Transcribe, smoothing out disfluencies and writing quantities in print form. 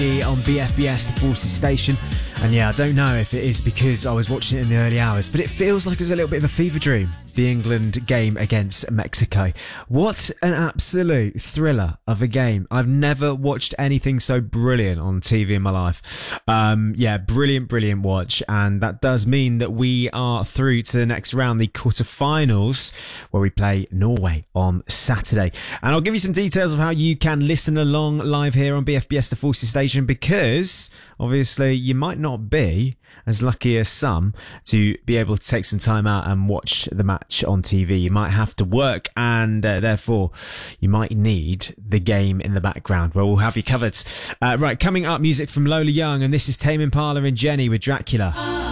on BFBS, the Forces Station. And yeah, I don't know if it is because I was watching it in the early hours, but it feels like it was a little bit of a fever dream, the England game against Mexico. What an absolute thriller of a game. I've never watched anything so brilliant on TV in my life. Yeah, brilliant watch. And that does mean that we are through to the next round, the quarterfinals, where we play Norway on Saturday. And I'll give you some details of how you can listen along live here on BFBS, the Forces Station, because obviously you might not be as lucky as some to be able to take some time out and watch the match on TV. You might have to work, and therefore you might need the game in the background. Well, we'll have you covered. Right, coming up, music from Lola Young, and this is Tame Impala and Jenny with Dracula.